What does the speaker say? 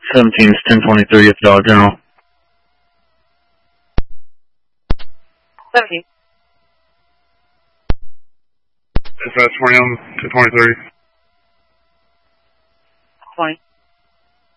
17 is 1023 at Dollar General. 17. Dispatch 20 on 223. 20.